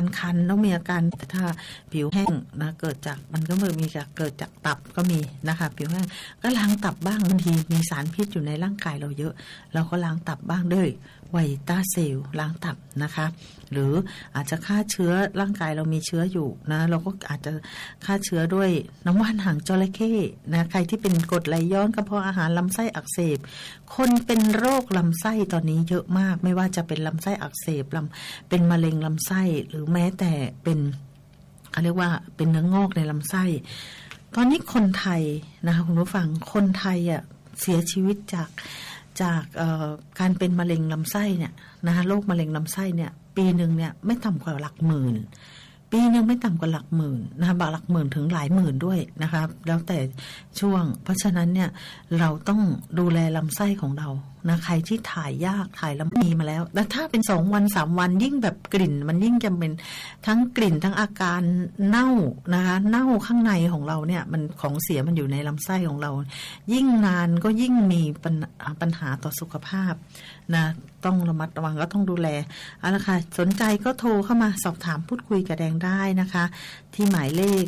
การคันต้องมีอาการถ้าผิวแห้งนะเกิดจากมันก็มีเกิดจากตับก็มีนะคะผิวแห้งก็ล้างตับบ้างบางทีมีสารพิษอยู่ในร่างกายเราเยอะเราก็ล้างตับบ้างด้วยไวต้าเซลล์ล้างตับนะคะหรืออาจจะฆ่าเชื้อร่างกายเรามีเชื้ออยู่นะเราก็อาจจะฆ่าเชื้อด้วยน้ำว่านหางจระเข้นะใครที่เป็นกรดไหลย้อนกระเพาะอาหารลำไส้อักเสบคนเป็นโรคลำไส้ตอนนี้เยอะมากไม่ว่าจะเป็นลำไส้อักเสบเป็นมะเร็งลำไส้หรือแม้แต่เป็นเขาเรียกว่าเป็นเนื้องอกในลำไส้ตอนนี้คนไทยนะคะคุณผู้ฟังคนไทยอ่ะเสียชีวิตจากการเป็นมะเร็งลำไส้เนี่ยนะคะโรคมะเร็งลำไส้เนี่ยปีหนึ่งเนี่ยไม่ต่ำกว่าหลักหมื่นปีนึงไม่ต่ำกว่าหลักหมื่นนะคะบางหลักหมื่นถึงหลายหมื่นด้วยนะคะแล้วแต่ช่วงเพราะฉะนั้นเนี่ยเราต้องดูแลลำไส้ของเรานะใครที่ถ่ายยากถ่ายแล้วมีมาแล้วแต่ถ้าเป็น2 วัน 3 วันยิ่งแบบกลิ่นมันยิ่งจะเป็นทั้งกลิ่นทั้งอาการเน่านะคะเน่าข้างในของเราเนี่ยมันของเสียมันอยู่ในลำไส้ของเรายิ่งนานก็ยิ่งมีปัญหาต่อสุขภาพนะต้องระมัดระวังก็ต้องดูแลเอาละค่ะสนใจก็โทรเข้ามาสอบถามพูดคุยกับแดงได้นะคะที่หมายเลข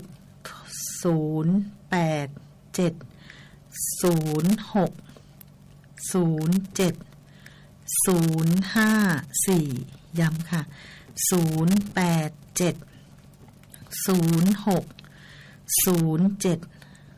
0870607054ย้ำค่ะ0870607054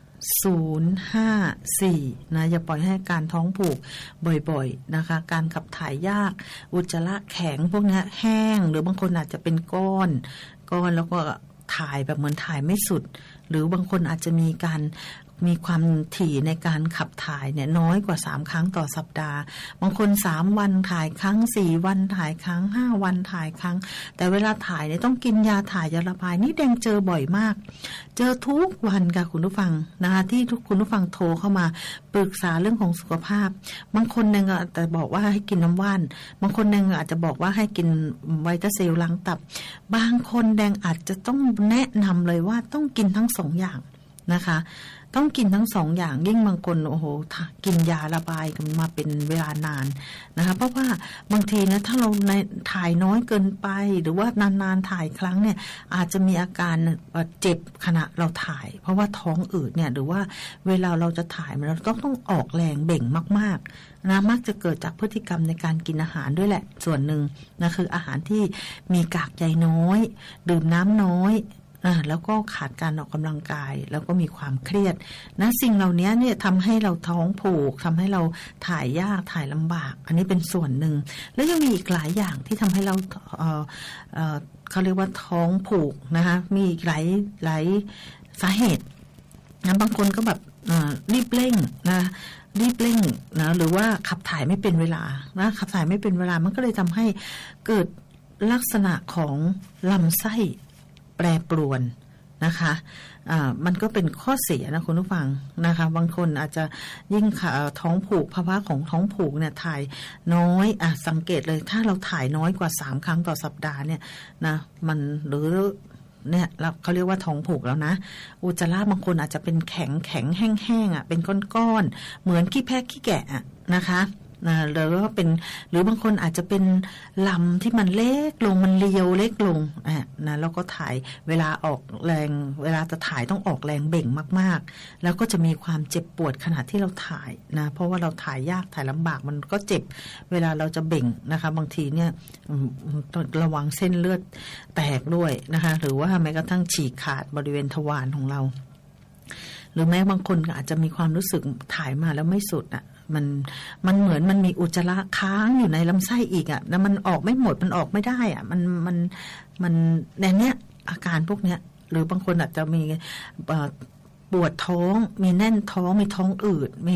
นะอย่าปล่อยให้การท้องผูกบ่อยๆนะคะการขับถ่ายยากอุจจาระแข็งพวกนี้แห้งหรือบางคนอาจจะเป็นก้อนแล้วก็ถ่ายแบบเหมือนถ่ายไม่สุดหรือบางคนอาจจะมีความถี่ในการขับถ่ายเนี่ยน้อยกว่า3 ครั้งต่อสัปดาห์บางคน3 วันถ่ายครั้ง4 วันถ่ายครั้ง5 วันถ่ายครั้งแต่เวลาถ่ายเนี่ยต้องกินยาถ่ายยาระบายนี่แดงเจอบ่อยมากเจอทุกวันค่ะคุณผู้ฟังนะคะที่ทุกคุณผู้ฟังโทรเข้ามาปรึกษาเรื่องของสุขภาพบางคนนึงอาจจะบอกว่าให้กินน้ำว่านบางคนนึงอาจจะบอกว่าให้กินไวต้าเซลล์ล้างตับบางคนแดงอาจจะต้องแนะนำเลยว่าต้องกินทั้ง2 อย่างนะคะต้องกินทั้ง2 อย่างยิ่งบางคนโอ้โหกินยาระบายกันมาเป็นเวลานานนะคะเพราะว่าบางทีนะถ้าเราถ่ายน้อยเกินไปหรือว่านานๆถ่ายครั้งเนี่ยอาจจะมีอาการเจ็บขณะเราถ่ายเพราะว่าท้องอืดเนี่ยหรือว่าเวลาเราจะถ่ายมันเราต้องออกแรงเบ่งมากๆนะมักจะเกิดจากพฤติกรรมในการกินอาหารด้วยแหละส่วนหนึ่งนะคืออาหารที่มีกากใยน้อยดื่มน้ำน้อยแล้วก็ขาดการออกกำลังกายแล้วก็มีความเครียดนะสิ่งเหล่านี้เนี่ยทำให้เราท้องผูกทำให้เราถ่ายยากถ่ายลำบากอันนี้เป็นส่วนหนึ่งแล้วยังมีอีกหลายอย่างที่ทำให้เราเขาเรียกว่าท้องผูกนะคะมีอีกหลายสาเหตุนะบางคนก็แบบรีบเร่งนะหรือว่าขับถ่ายไม่เป็นเวลานะขับถ่ายไม่เป็นเวลามันก็เลยทำให้เกิดลักษณะของลำไส้แปรปรวนนะคะมันก็เป็นข้อเสียนะคุณผู้ฟังนะคะบางคนอาจจะยิ่งท้องผูกภาวะของท้องผูกเนี่ยถ่ายน้อยสังเกตเลยถ้าเราถ่ายน้อยกว่า3 ครั้งต่อสัปดาห์เนี่ยนะมันหรือเนี่ยเขาเรียกว่าท้องผูกแล้วนะอุจจาระบางคนอาจจะเป็นแข็งแห้งเป็นก้อนๆเหมือนขี้แพะขี้แกะนะคะหรือบางคนอาจจะเป็นลำที่มันเล็กลงมันเรียวเล็กลงนะแล้วก็ถ่ายเวลาออกแรงเวลาจะถ่ายต้องออกแรงเบ่งมากๆแล้วก็จะมีความเจ็บปวดขณะที่เราถ่ายนะเพราะว่าเราถ่ายยากถ่ายลำบากมันก็เจ็บเวลาเราจะเบ่งนะคะบางทีเนี่ยต้องระวังเส้นเลือดแตกด้วยนะคะหรือว่าแม้กระทั่งฉีกขาดบริเวณทวารของเราหรือแม้บางคนก็อาจจะมีความรู้สึกถ่ายมาแล้วไม่สุดมันเหมือนมันมีอุจจาระค้างอยู่ในลำไส้อีกแล้วมันออกไม่หมดมันออกไม่ได้มันในเนี้ยอาการพวกเนี้ยหรือบางคนอาจจะมีปวดท้องมีแน่นท้องมีท้องอืดมี